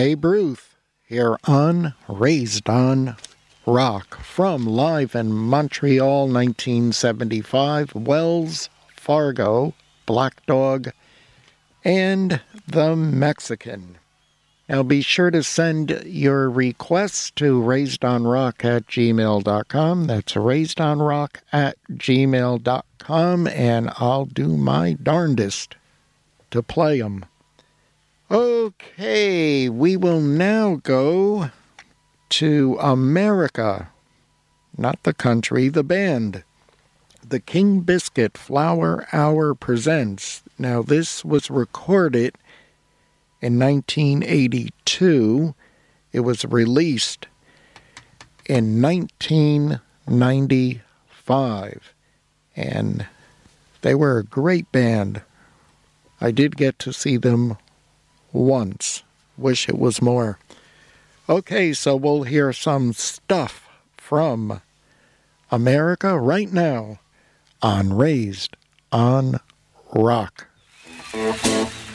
Babe Ruth here on Raised on Rock from live in Montreal 1975, Wells Fargo, Black Dog, and The Mexican. Now be sure to send your requests to raisedonrock@gmail.com. That's raisedonrock@gmail.com, and I'll do my darndest to play them. Okay, we will now go to America. Not the country, the band. The King Biscuit Flower Hour presents. Now, this was recorded in 1982. It was released in 1995. And they were a great band. I did get to see them once. Wish it was more. Okay, so we'll hear some stuff from America right now on Raised on Rock.